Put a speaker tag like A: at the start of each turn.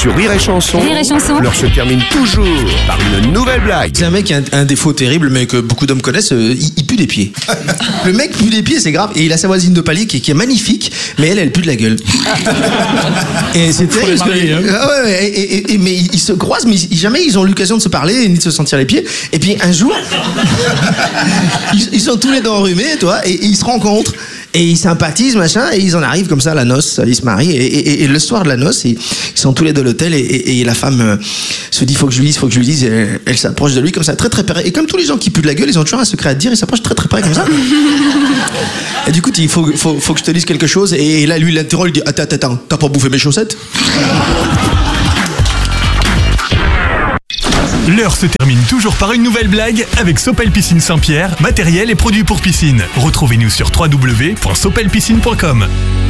A: Sur Rire et Chanson,
B: Rire et Chanson.
A: l'heure se termine toujours par une nouvelle blague.
C: C'est un mec qui a un défaut terrible, mais que beaucoup d'hommes connaissent, il pue des pieds. Le mec pue des pieds, c'est grave. Et il a sa voisine de palier qui est magnifique, mais elle pue de la gueule. Et c'est terrible. Mais ils se croisent, mais jamais ils ont l'occasion de se parler, ni de se sentir les pieds. Et puis un jour, ils sont tous les deux enrhumés, toi, et ils se rencontrent. Et ils sympathisent, machin, et ils en arrivent comme ça à la noce, ils se marient, et le soir de la noce, ils sont tous les deux à l'hôtel, et la femme se dit, faut que je lui dise, et elle s'approche de lui comme ça, très très près. Et comme tous les gens qui puent de la gueule, ils ont toujours un secret à te dire, ils s'approchent très très près comme ça. Et du coup, il faut que je te dise quelque chose, et là, lui, il l'interrompt, il dit, attends, t'as pas bouffé mes chaussettes?
D: L'heure se termine toujours par une nouvelle blague avec Sopel Piscine Saint-Pierre, matériel et produits pour piscine. Retrouvez-nous sur www.sopelpiscine.com.